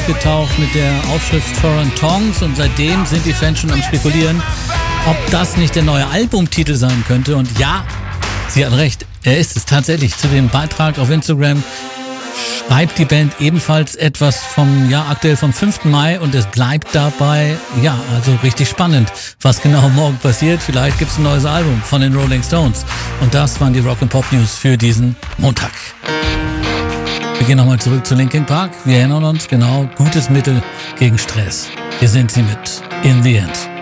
aufgetaucht mit der Aufschrift Foreign Tongues und seitdem sind die Fans schon am Spekulieren, ob das nicht der neue Albumtitel sein könnte. Und ja, sie hat recht, er ist es tatsächlich. Zu dem Beitrag auf Instagram schreibt die Band ebenfalls etwas aktuell vom 5. Mai und es bleibt dabei, also richtig spannend, was genau morgen passiert. Vielleicht gibt es ein neues Album von den Rolling Stones. Und das waren die Rock'n'Pop News für diesen Montag. Wir gehen nochmal zurück zu Linkin Park. Wir erinnern uns, genau, gutes Mittel gegen Stress. Hier sind sie mit In the End.